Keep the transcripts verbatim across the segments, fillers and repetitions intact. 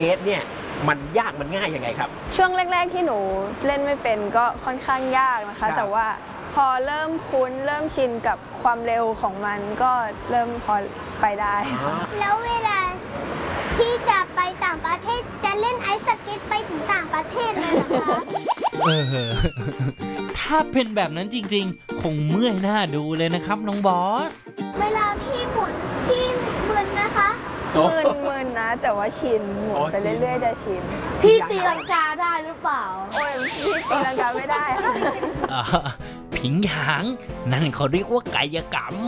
เกตเนี่ยมันยากมันง่ายยังไงครับช่วงแรกๆที่หนูเล่นไม่เป็นก็ค่อนข้างยากนะคะแต่ว่าพอเริ่มคุ้นเริ่มชินกับความเร็วของมันก็เริ่มพอไปได้ค่ะแล้วเวลาที่จะไปต่างประเทศจะเล่นไอซ์สเก็ตไปถึงต่างประเทศเลยเหรอคะเออถ้าเป็นแบบนั้นจริงๆคงเมื่อยหน้าดูเลยนะครับน้องบอสเวลาพี่หมุนพี่มึนไหมคะมึนมึนนะแต่ว่าชินหมุนไปเรื่อยๆจะชินพี่ตีลังกาได้หรือเปล่าโอ้ยพี่ตีลังกาไม่ได้ค่ะผิงหยางนั่นเขาเรียกว่ากายกรรม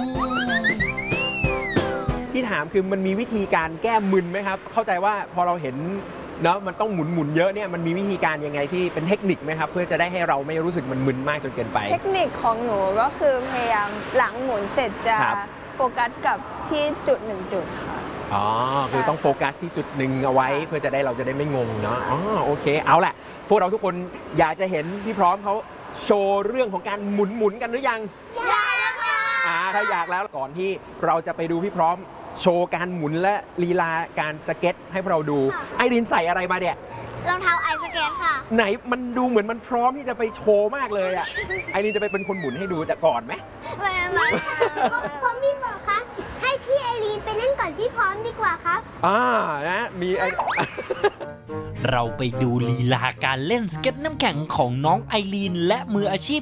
ที่ถามคือมันมีวิธีการแก้มึนไหมครับเข้าใจว่าพอเราเห็นเนาะมันต้องหมุนหมุนเยอะเนี่ยมันมีวิธีการยังไงที่เป็นเทคนิคไหมครับเพื่อจะได้ให้เราไม่รู้สึกมันมึนมากจนเกินไปเทคนิคของหนูก็คือพยายามหลังหมุนเสร็จจะโฟกัสกับที่จุดหนึ่งจุดค่ะอ๋อคือต้องโฟกัสที่จุดหนึ่งเอาไว้เพื่อจะได้เราจะได้ไม่งงเนาะอ๋อโอเคเอาแหละพวกเราทุกคนอยากจะเห็นพี่พร้อมเขาโชว์เรื่องของการหมุนหมุนกันหรือยังอยากแล้วค่ะอ่าถ้าอยากแล้วก่อนที่เราจะไปดูพี่พร้อมโชว์การหมุนและลีลาการสเก็ตให้เราดูไอรินใส่อะไรมาเนี่ยรองเท้าไอสเก็ตค่ะไหนมันดูเหมือนมันพร้อมที่จะไปโชว์มากเลยอ่ะไอรินจะไปเป็นคนหมุนให้ดูแต่ก่อนไหมไม่ไม่พร้อมพี่บอกคะให้พี่ไอรีนไปเล่นก่อนพี่พร้อมดีกว่าครับอ่านะมีไอเราไปดูลีลาการเล่นสเก็ตน้ำแข็งของน้องไอรีนและมืออาชีพ